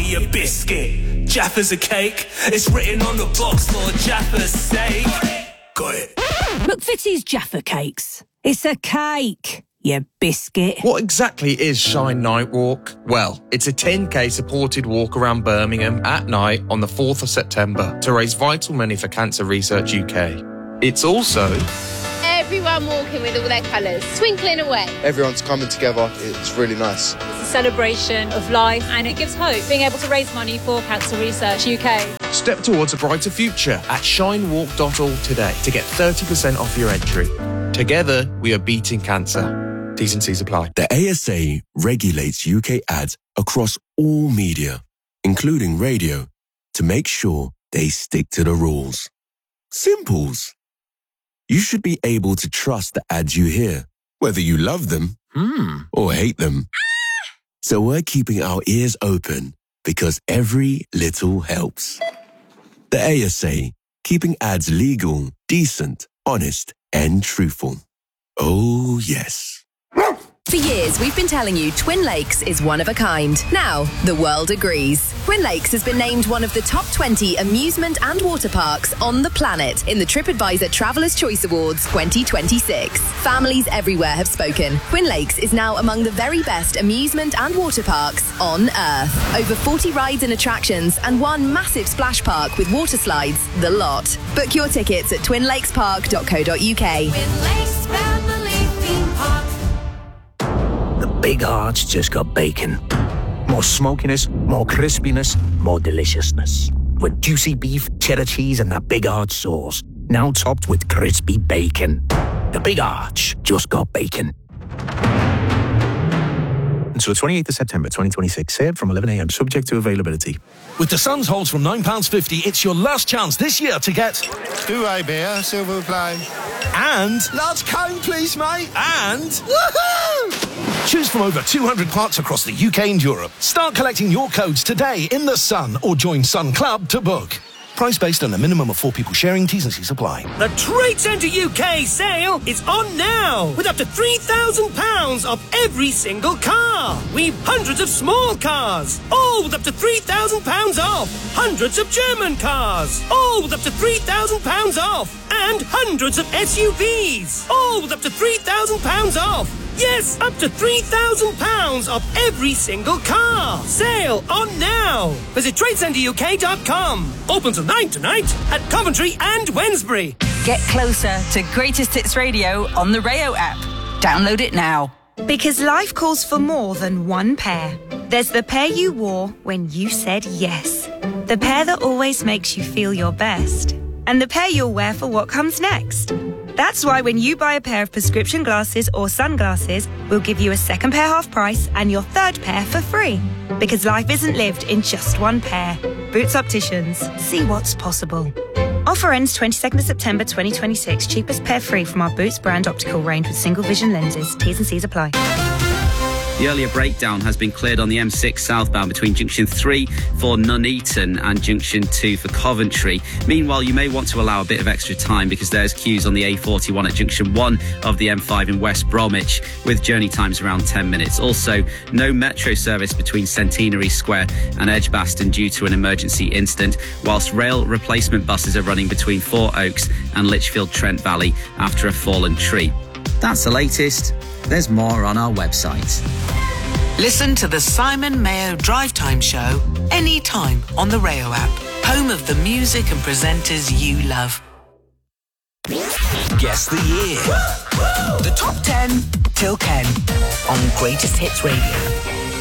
your biscuit. Jaffa's a cake. It's written on the box for Jaffa's sake. Got it. McVitie's Jaffa Cakes. It's a cake, you biscuit. What exactly is Shine Night Walk? Well, it's a 10k supported walk around Birmingham at night on the 4th of September to raise vital money for Cancer Research UK. It's also... everyone walking with all their colours, twinkling away. Everyone's coming together, it's really nice. It's a celebration of life and it gives hope, being able to raise money for Cancer Research UK. Step towards a brighter future at shinewalk.org today to get 30% off your entry. Together, we are beating cancer. T's and C's apply. The ASA regulates UK ads across all media, including radio, to make sure they stick to the rules. Simples. You should be able to trust the ads you hear, whether you love them or hate them. So we're keeping our ears open because every little helps. The ASA, keeping ads legal, decent, honest, and truthful. Oh, yes. For years, we've been telling you Twin Lakes is one of a kind. Now, the world agrees. Twin Lakes has been named one of the top 20 amusement and water parks on the planet in the TripAdvisor Traveller's Choice Awards 2026. Families everywhere have spoken. Twin Lakes is now among the very best amusement and water parks on Earth. Over 40 rides and attractions and one massive splash park with water slides, the lot. Book your tickets at twinlakespark.co.uk. Twin Lakes Family Theme Park. The Big Arch just got bacon. More smokiness, more crispiness, more deliciousness. With juicy beef, cheddar cheese, and that Big Arch sauce. Now topped with crispy bacon. The Big Arch just got bacon. Until the 28th of September 2026. Served from 11 a.m. subject to availability. With the Suns holds from £9.50, it's your last chance this year to get... Two-way beer, silver play. And... large cone, please, mate. And... woohoo! Choose from over 200 parks across the UK and Europe. Start collecting your codes today in the Sun or join Sun Club to book. Price based on a minimum of 4 people sharing. T's and C's apply. The Trade Centre UK sale is on now with up to £3,000 off every single car. We've hundreds of small cars, all with up to £3,000 off. Hundreds of German cars, all with up to £3,000 off. And hundreds of SUVs, all with up to £3,000 off. Yes, up to £3,000 off every single car. Sale on now. Visit TradeCenterUK.com. Open till 9 tonight at Coventry and Wednesbury. Get closer to Greatest Hits Radio on the Rayo app. Download it now. Because life calls for more than one pair. There's the pair you wore when you said yes. The pair that always makes you feel your best. And the pair you'll wear for what comes next. That's why when you buy a pair of prescription glasses or sunglasses, we'll give you a second pair half price and your third pair for free. Because life isn't lived in just one pair. Boots Opticians. See what's possible. Offer ends 22nd of September 2026. Cheapest pair free from our Boots brand optical range with single vision lenses. T's and C's apply. The earlier breakdown has been cleared on the M6 southbound between Junction 3 for Nuneaton and Junction 2 for Coventry. Meanwhile, you may want to allow a bit of extra time because there's queues on the A41 at Junction 1 of the M5 in West Bromwich with journey times around 10 minutes. Also, no metro service between Centenary Square and Edgbaston due to an emergency incident, whilst rail replacement buses are running between Four Oaks and Lichfield Trent Valley after a fallen tree. That's the latest. There's more on our website. Listen to the Simon Mayo Drive Time Show anytime on the Rayo app. Home of the music and presenters you love. Guess the year. The top 10 till 10 on Greatest Hits Radio.